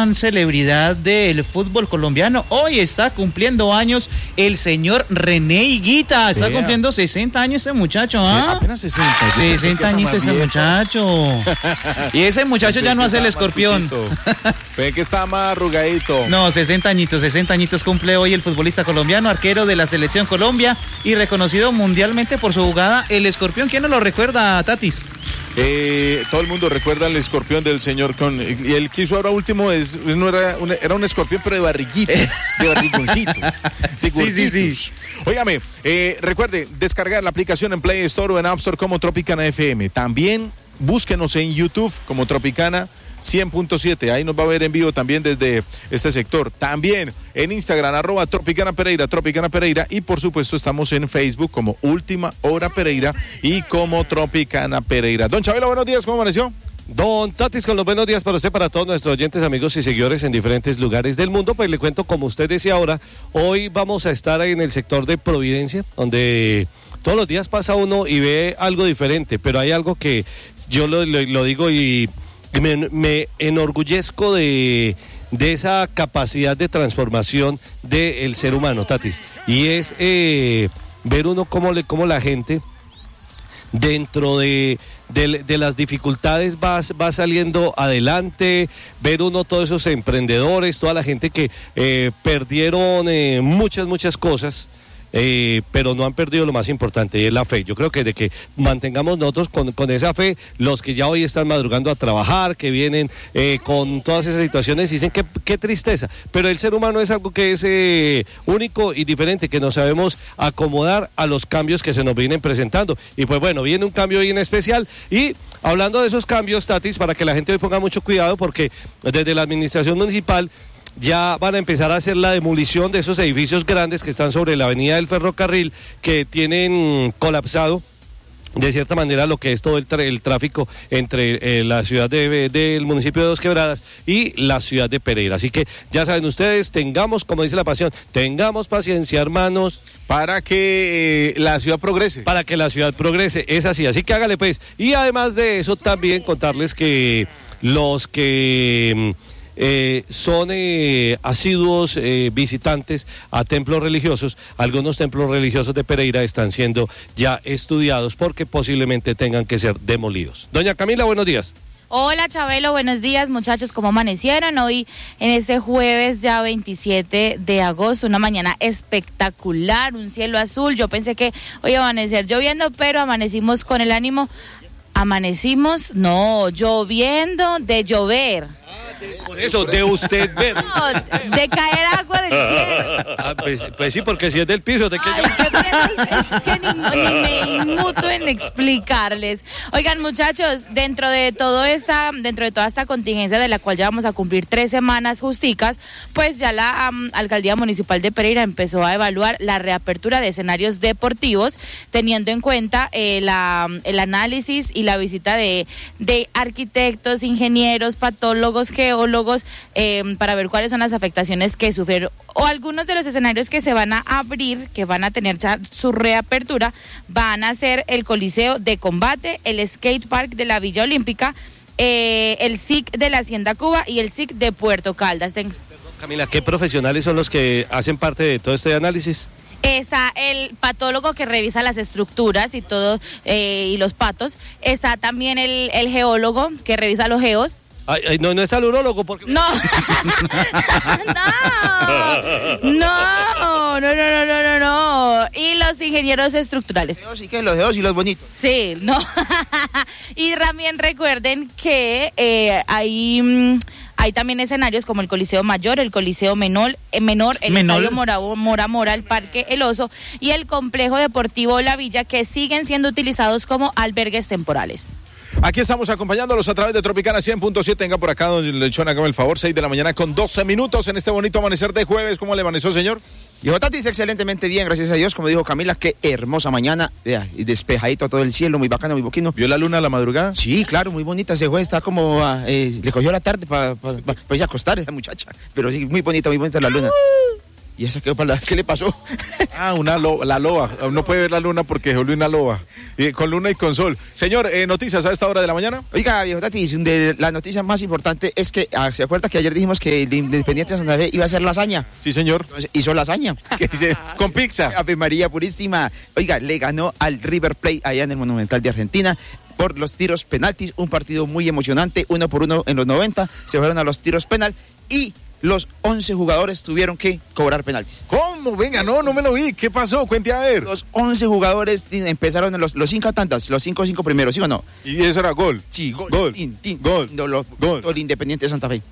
gran celebridad del fútbol colombiano. Hoy está cumpliendo años el señor René Higuita. Está cumpliendo 60 años este muchacho, ¿ah? Sí, apenas 60. 60 añitos ese muchacho. Y ese muchacho ya no hace el escorpión. Ve que está más arrugadito. No, 60 añitos cumple hoy el futbolista colombiano, arquero de la Selección Colombia y reconocido mundialmente por su jugada El Escorpión. ¿Quién no lo recuerda, Tatis? Todo el mundo recuerda el escorpión del señor Con. Y el que hizo ahora último era un escorpión, pero de barriguitos, de barrigoncitos, de gorditos. Sí. Óigame, recuerde descargar la aplicación en Play Store o en App Store como Tropicana FM. También búsquenos en YouTube como Tropicana 100.7, ahí nos va a ver en vivo también desde este sector. También en Instagram, @Tropicana Pereira, y por supuesto estamos en Facebook como Última Hora Pereira y como Tropicana Pereira. Don Chabelo, buenos días, ¿cómo amaneció? Don Tatis, con los buenos días para usted, para todos nuestros oyentes, amigos y seguidores en diferentes lugares del mundo. Pues le cuento, como usted decía ahora, hoy vamos a estar en el sector de Providencia, donde todos los días pasa uno y ve algo diferente, pero hay algo que yo lo digo y me enorgullezco de esa capacidad de transformación del ser humano, Tatis, y es ver uno cómo la gente dentro de las dificultades va saliendo adelante, ver uno todos esos emprendedores, toda la gente que perdieron muchas cosas, pero no han perdido lo más importante, y es la fe. Yo creo que de que mantengamos nosotros con esa fe, los que ya hoy están madrugando a trabajar, que vienen con todas esas situaciones, dicen que qué tristeza, pero el ser humano es algo que es único y diferente, que nos sabemos acomodar a los cambios que se nos vienen presentando. Y pues bueno, viene un cambio bien especial, y hablando de esos cambios, Tatis, para que la gente hoy ponga mucho cuidado, porque desde la administración municipal ya van a empezar a hacer la demolición de esos edificios grandes que están sobre la avenida del Ferrocarril, que tienen colapsado de cierta manera lo que es todo el tráfico entre la ciudad del municipio de Dos Quebradas y la ciudad de Pereira. Así que ya saben ustedes, tengamos, como dice la pasión, tengamos paciencia, hermanos, para que la ciudad progrese. Para que la ciudad progrese, es así que hágale pues. Y además de eso, también contarles que los que son asiduos visitantes a templos religiosos, algunos templos religiosos de Pereira están siendo ya estudiados porque posiblemente tengan que ser demolidos. Doña Camila, buenos días. Hola Chabelo, buenos días muchachos, ¿cómo amanecieron? Hoy en este jueves ya 27 de agosto, una mañana espectacular, un cielo azul. Yo pensé que hoy iba a amanecer lloviendo, pero amanecimos con el ánimo, lloviendo de llover. Por eso, de usted ver. No, de caer agua del cielo. Pues sí, porque si es del piso, ¿de qué? Es que ni me inmuto en explicarles. Oigan, muchachos, dentro de toda esta contingencia de la cual ya vamos a cumplir 3 semanas justicas, pues ya la Alcaldía Municipal de Pereira empezó a evaluar la reapertura de escenarios deportivos, teniendo en cuenta el análisis y la visita de arquitectos, ingenieros, patólogos, geólogos, para ver cuáles son las afectaciones que sufrieron, o algunos de los escenarios que se van a abrir, que van a tener su reapertura, van a ser el Coliseo de Combate, el Skate Park de la Villa Olímpica, el SIC de la Hacienda Cuba y el SIC de Puerto Caldas. Perdón, Camila, ¿qué profesionales son los que hacen parte de todo este análisis? Está el patólogo que revisa las estructuras y todo, y los patos. Está también el geólogo que revisa los geos. No es al urólogo porque... No. No. Y los ingenieros estructurales. ¿Y qué? Los geos y los bonitos. Sí, no. Y también recuerden que hay también escenarios como el Coliseo Mayor, el Coliseo Menor, el Estadio Mora, el Parque El Oso y el Complejo Deportivo La Villa, que siguen siendo utilizados como albergues temporales. Aquí estamos acompañándolos a través de Tropicana 100.7. Venga por acá, don Lechón, hágame el favor, 6 de la mañana con 12 minutos en este bonito amanecer de jueves. ¿Cómo le amaneció, señor? Yo, Tatis, excelentemente bien, gracias a Dios. Como dijo Camila, qué hermosa mañaya, y despejadito todo el cielo, muy bacano, muy boquino. ¿Vio la luna a la madrugada? Sí, claro, muy bonita. Ese juez está como, le cogió la tarde para irse a acostar esa muchacha. Pero sí, muy bonita la luna. ¿Y esa qué le pasó? La loba. No puede ver la luna porque se volvió una loba. Con luna y con sol. Señor, noticias a esta hora de la mañana. Oiga, viejo Tati, la noticia más importante es que, ¿se acuerda que ayer dijimos que el Independiente de Santa Fe iba a hacer lasaña? Sí, señor. Entonces, hizo lasaña. ¿Qué dice? Con pizza. Ave María Purísima. Oiga, le ganó al River Plate allá en el Monumental de Argentina por los tiros penaltis. Un partido muy emocionante, 1-1 en los 90. Se fueron a los tiros penal y los 11 jugadores tuvieron que cobrar penaltis. ¿Cómo? Venga, no me lo vi. ¿Qué pasó? Cuente a ver. Los 11 jugadores empezaron en los 5 tantas, los 5 primeros, ¿sí o no? Y eso era gol. Sí, gol. Gol. El Independiente de Santa Fe.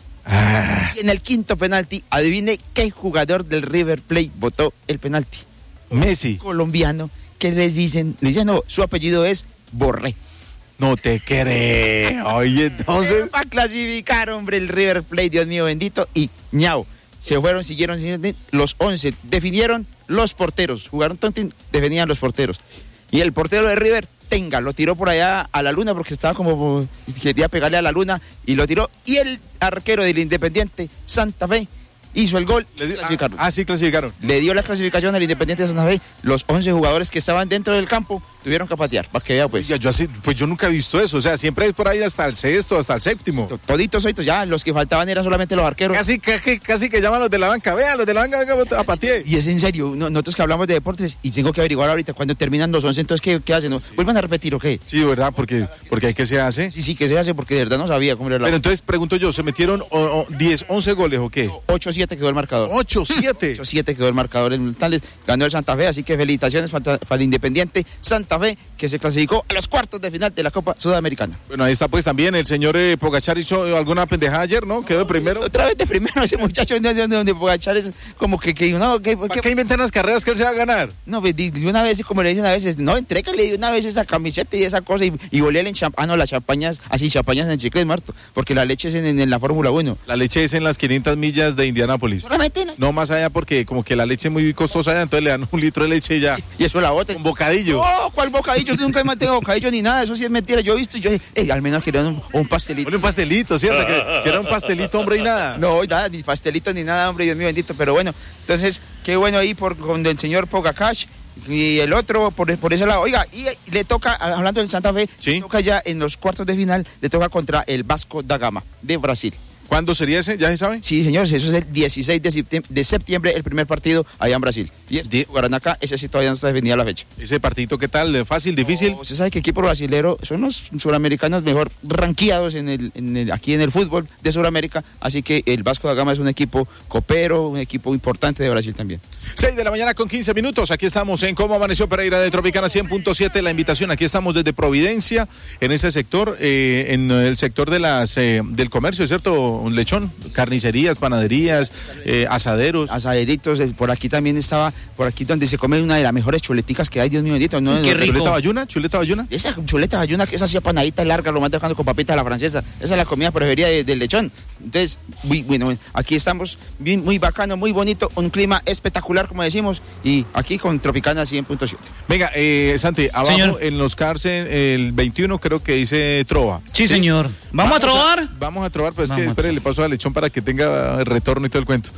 Y en el quinto penalti, adivine qué jugador del River Plate votó el penalti. Messi. Colombiano. ¿Qué les dicen? Le dicen, no, su apellido es Borré. No te creo. Oye, entonces. Va a clasificar, hombre, el River Plate, Dios mío bendito. Y ñao, siguieron los 11. Definieron los porteros. Jugaron tanto, definían los porteros. Y el portero de River, lo tiró por allá a la luna porque estaba como. Quería pegarle a la luna y lo tiró. Y el arquero del Independiente, Santa Fe, hizo el gol. Sí, clasificaron. Le dio la clasificación al Independiente de Santa Fe. Los 11 jugadores que estaban dentro del campo tuvieron que patear, para que vea pues. Oiga, yo nunca he visto eso, o sea, siempre es por ahí hasta el sexto, hasta el séptimo. Toditos, ya, los que faltaban eran solamente los arqueros. Casi que llaman los de la banca, vean, los de la banca, venga a patear. Y es en serio, nosotros que hablamos de deportes, y tengo que averiguar ahorita, cuando terminan los 11, entonces, ¿qué hacen? ¿No? ¿Vuelvan a repetir o qué? Sí, ¿verdad? Porque hay que se hace. Sí, que se hace, porque de verdad no sabía cómo era la... Pero entonces, pregunto yo, ¿se metieron 10, 11 goles o qué? 8-7 quedó el marcador. 8-7. 8-7 quedó el marcador. Ganó el Santa Fe, así que felicitaciones para el Independiente Santa Fe, que se clasificó a los cuartos de final de la Copa Sudamericana. Bueno, ahí está pues también el señor Pogachar hizo alguna pendejada ayer, ¿no? Quedó primero. Otra vez de primero ese muchacho donde Pogachar es como que no, ¿Para qué inventan las carreras que él se va a ganar? No, de una vez, como le dicen a veces, no, entrégale de una vez esa camiseta y esa cosa y volvíale en champán, no, las champañas, así champañas en el chicle es muerto, porque la leche es en la Fórmula 1. La leche es en las 500 millas de Indianápolis. No más allá porque como que la leche es muy costosa allá, entonces le dan 1 litro de leche y ya. Y eso la botan. Un bocadillo. No, ¿cuál bocadillo? Yo nunca he mantenido bocadillo ni nada, eso sí es mentira. Yo he visto, al menos querían un pastelito. Un pastelito, ¿cierto? Que era un pastelito, hombre, y nada. No, nada, ni pastelito ni nada, hombre, Dios mío bendito. Pero bueno, entonces, qué bueno ahí con el señor Pogacash. Y el otro por ese lado. Oiga, y le toca, hablando del Santa Fe, ¿sí? Le toca ya en los cuartos de final, le toca contra el Vasco da Gama de Brasil. ¿Cuándo sería ese? ¿Ya se sabe? Sí, señores, eso es el 16 de septiembre, el primer partido allá en Brasil. Y jugarán acá, ese sí todavía no está definida la fecha. ¿Ese partidito qué tal? ¿Fácil, difícil? Usted sabe que equipo brasilero son los suramericanos mejor rankeados aquí en el fútbol de Sudamérica, así que el Vasco da Gama es un equipo copero, un equipo importante de Brasil también. 6 de la mañana con 15 minutos, aquí estamos en Cómo Amaneció Pereira de Tropicana 100.7, la invitación, aquí estamos desde Providencia, en ese sector, en el sector de del comercio, ¿cierto? Un lechón, carnicerías, panaderías, asaderos. Asaderitos, por aquí también estaba, por aquí donde se come una de las mejores chuleticas que hay, Dios mío bendito. ¿No? Qué rico. ¿Chuleta bayuna? Esa chuleta bayuna que es así apanadita larga, lo más dejando con papita a la francesa. Esa es la comida preferida del lechón. Entonces, bueno, aquí estamos, bien, muy bacano, muy bonito, un clima espectacular, como decimos, y aquí con Tropicana 100.7. Venga, Santi, abajo señor, en los cárceles, el 21 creo que dice Trova. Sí, señor. ¿Vamos a trovar? Vamos a trovar, pues es que espere, le paso al lechón para que tenga retorno y todo el cuento.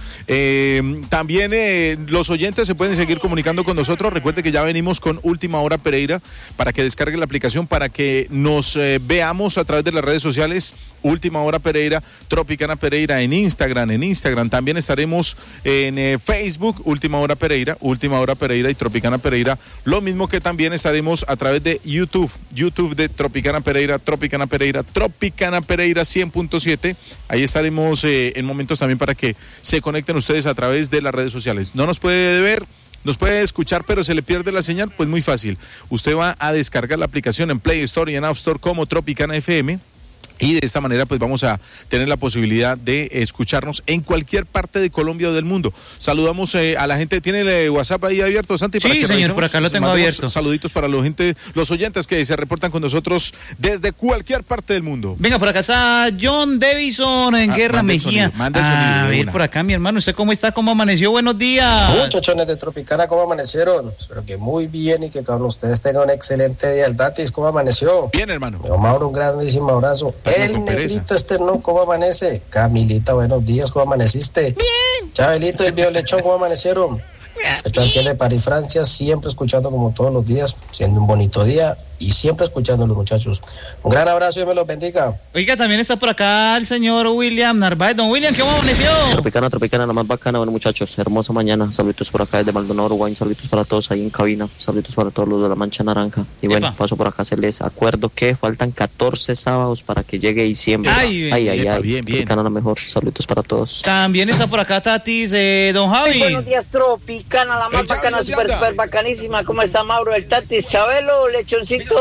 También los oyentes se pueden seguir comunicando con nosotros. Recuerde que ya venimos con Última Hora Pereira para que descargue la aplicación, para que nos veamos a través de las redes sociales. Última Hora Pereira, Tropicana Pereira en Instagram. También estaremos en Facebook, Última Hora Pereira y Tropicana Pereira. Lo mismo que también estaremos a través de YouTube de Tropicana Pereira 100.7. Ahí estaremos en momentos también para que se conecten ustedes a través de las redes sociales. No nos puede ver, nos puede escuchar, pero se le pierde la señal, pues muy fácil. Usted va a descargar la aplicación en Play Store y en App Store como Tropicana FM. Y de esta manera pues vamos a tener la posibilidad de escucharnos en cualquier parte de Colombia o del mundo. Saludamos a la gente. ¿Tiene el WhatsApp ahí abierto, Santi? Sí, para que señor, por acá lo tengo abierto. Saluditos para los oyentes que se reportan con nosotros desde cualquier parte del mundo. Venga, por acá está John Davison en Guerra Mejía. Manda el sonido. A ver, por acá, mi hermano, ¿usted cómo está? ¿Cómo amaneció? Buenos días. Muchachones de Tropicana, ¿cómo amanecieron? Espero que muy bien y que con ustedes tengan un excelente día. El Datis, ¿cómo amaneció? Bien, hermano. Mauro, un grandísimo abrazo. El negrito ¿no? ¿Cómo amanece? Camilita, buenos días, ¿cómo amaneciste? Bien. Chabelito y el viejo lechón, ¿cómo amanecieron? Lechón aquí de París, Francia, siempre escuchando como todos los días, siendo un bonito día y siempre escuchando a los muchachos. Un gran abrazo y Dios me los bendiga. Oiga, también está por acá el señor William Narváez. Don William, ¿cómo amaneció? Tropicana, la más bacana. Bueno, muchachos, hermosa mañana. Saludos por acá desde Maldonado, Uruguay. Saludos para todos ahí en cabina. Saludos para todos los de la Mancha Naranja. Y bueno, Epa. paso por acá, se les acuerdo que faltan 14 sábados para que llegue diciembre. Ay, bien. Tropicana la mejor. Saludos para todos. También está por acá Tatis, don Javi. Buenos días, Tropicana, la más bacana, super bacanísima. ¿Cómo está Mauro, el Tatis, Chabelo, Lechoncito,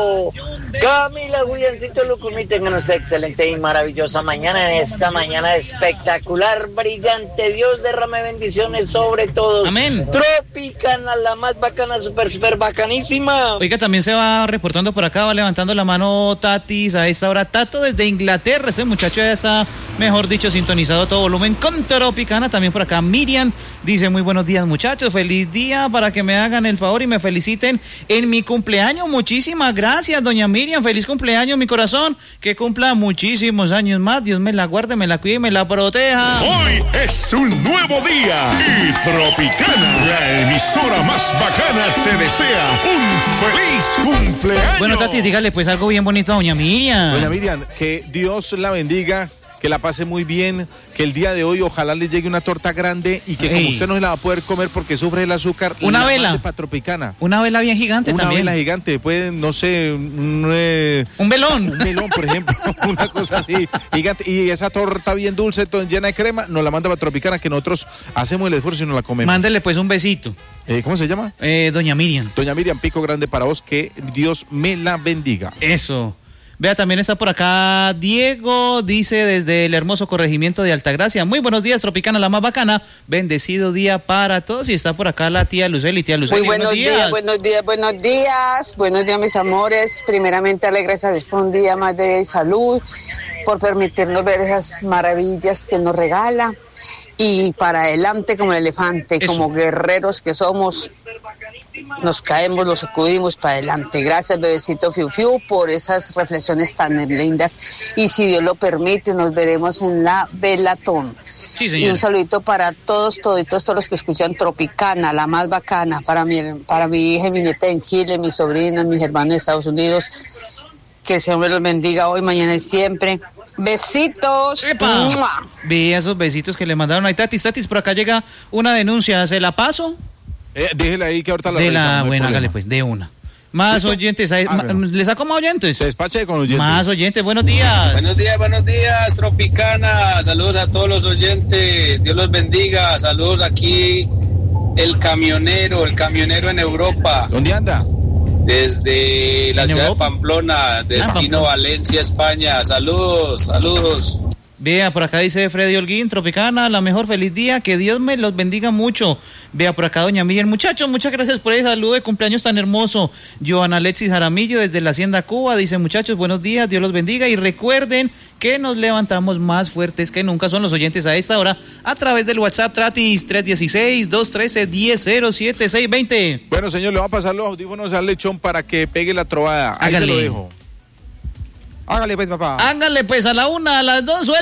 Camila, Juliancito, Lucumí? Tengan una excelente y maravillosa mañana, en esta mañana espectacular, brillante. Dios derrame bendiciones sobre todos. Amén. Tropicana, la más bacana, super bacanísima. Oiga, también se va reportando por acá, va levantando la mano Tatis a esta hora. Tato desde Inglaterra, ese muchacho ya está, mejor dicho, sintonizado a todo volumen con Tropicana. También por acá Miriam dice: muy buenos días, muchachos, feliz día, para que me hagan el favor y me feliciten en mi cumpleaños. Muchísimas gracias, doña Miriam, feliz cumpleaños, mi corazón, que cumpla muchísimos años más. Dios me la guarde, me la cuide y me la proteja. Hoy es un nuevo día y Tropicana, la emisora más bacana, te desea un feliz cumpleaños. Bueno, Tati, dígale pues algo bien bonito a doña Miriam. Doña Miriam, que Dios la bendiga, que la pase muy bien, que el día de hoy ojalá le llegue una torta grande y que como usted no se la va a poder comer porque sufre el azúcar, una la vela mande pa' Tropicana. Una vela bien gigante también. Una vela gigante, puede, no sé, un velón. Un velón, por ejemplo, una cosa así, gigante. Y esa torta bien dulce, llena de crema, nos la manda para Tropicana, que nosotros hacemos el esfuerzo y nos la comemos. Mándele pues un besito. ¿Cómo se llama? Doña Miriam. Doña Miriam, pico grande para vos, que Dios me la bendiga. Eso. Vea, también está por acá Diego, dice desde el hermoso corregimiento de Altagracia: muy buenos días, Tropicana, la más bacana, bendecido día para todos. Y está por acá la tía Luceli. Tía Luceli, muy buenos días, mis amores. Primeramente, alegres a Dios por un día más de vida y salud, por permitirnos ver esas maravillas que nos regala, y para adelante como el elefante. Eso. Como guerreros que somos, nos caemos, los sacudimos para adelante. Gracias, bebecito Fiu Fiu, por esas reflexiones tan lindas. Y si Dios lo permite, nos veremos en la Velatón. Sí, y un saludito para todos los que escuchan Tropicana, la más bacana, para mi hija y mi nieta en Chile, mis sobrinas, mis hermanos en Estados Unidos. Que el Señor los bendiga hoy, mañana y siempre. Besitos. Vi esos besitos que le mandaron ahí. Tatis, por acá llega una denuncia, ¿se la paso? Déjela ahí que ahorita la revisamos. Bueno, hágale pues, de una. Más ¿listo? Oyentes, ¿le saco más oyentes? Se despache con oyentes. Más oyentes, buenos días. Buenos días, Tropicana. Saludos a todos los oyentes. Dios los bendiga. Saludos aquí, el camionero en Europa. ¿Dónde anda? Desde la ciudad de Pamplona, destino Valencia, España. Saludos. Vea, por acá dice Freddy Holguín: Tropicana, la mejor, feliz día, que Dios me los bendiga mucho. Vea, por acá doña Miriam: muchachos, muchas gracias por ese saludo de cumpleaños tan hermoso. Joana Alexis Jaramillo desde la Hacienda Cuba dice: muchachos, buenos días, Dios los bendiga, y recuerden que nos levantamos más fuertes que nunca. Son los oyentes a esta hora a través del WhatsApp Tratis 316-213-1007-620. Bueno, señor, le va a pasar los audífonos al lechón para que pegue la trovada. Ahí se lo dejo. Hágale pues, papá. Hágale pues, a la 1, a las 2.